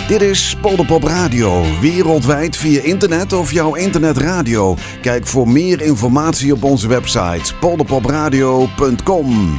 Dit is Polderpop Radio, wereldwijd via internet of jouw internetradio. Kijk voor meer informatie op onze website polderpopradio.com.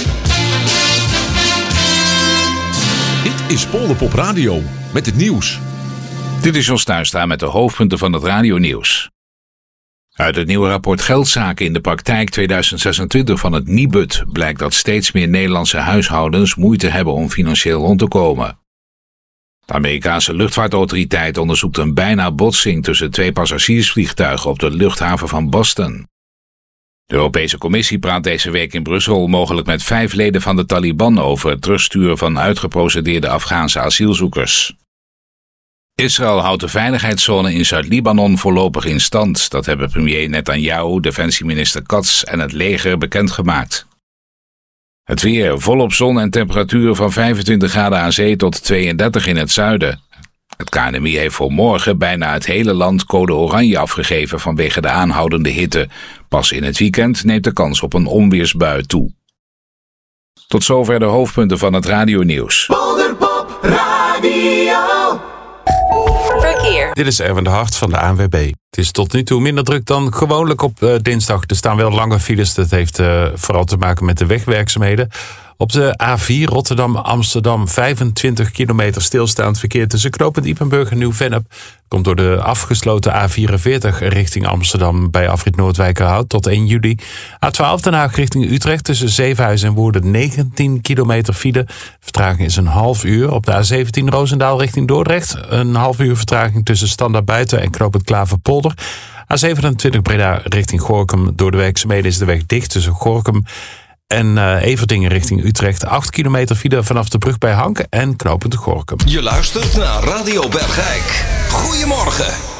Dit is Polderpop Radio met het nieuws. Dit is Jos Tuinstra met de hoofdpunten van het radionieuws. Uit het nieuwe rapport Geldzaken in de praktijk 2026 van het Nibud blijkt dat steeds meer Nederlandse huishoudens moeite hebben om financieel rond te komen. De Amerikaanse luchtvaartautoriteit onderzoekt een bijna botsing tussen 2 passagiersvliegtuigen op de luchthaven van Boston. De Europese Commissie praat deze week in Brussel mogelijk met 5 leden van de Taliban over het terugsturen van uitgeprocedeerde Afghaanse asielzoekers. Israël houdt de veiligheidszone in Zuid-Libanon voorlopig in stand. Dat hebben premier Netanyahu, defensieminister Katz en het leger bekendgemaakt. Het weer, volop zon en temperaturen van 25 graden aan zee tot 32 in het zuiden. Het KNMI heeft voor morgen bijna het hele land code oranje afgegeven vanwege de aanhoudende hitte. Pas in het weekend neemt de kans op een onweersbui toe. Tot zover de hoofdpunten van het radionieuws. Polderpop Radio. Verkeer. Dit is Erwin de Hart van de ANWB. Het is tot nu toe minder druk dan gewoonlijk op dinsdag. Er staan wel lange files. Dat heeft vooral te maken met de wegwerkzaamheden. Op de A4 Rotterdam-Amsterdam 25 kilometer stilstaand verkeer tussen knooppunt Ypenburg en Nieuw-Vennep. Komt door de afgesloten A44 richting Amsterdam bij afrit Noordwijkerhout tot 1 juli. A12 Den Haag richting Utrecht tussen Zevenhuizen en Woerden 19 kilometer file. Vertraging is een half uur. Op de A17 Roosendaal richting Dordrecht een half uur vertraging tussen Standaard Buiten en knooppunt Klaverpolder. A27 Breda richting Gorinchem. Door de werkzaamheden is de weg dicht tussen Gorinchem en Everdingen richting Utrecht. 8 kilometer file vanaf de brug bij Hank en knooppunt Gorinchem. Je luistert naar Radio Bergijk. Goedemorgen.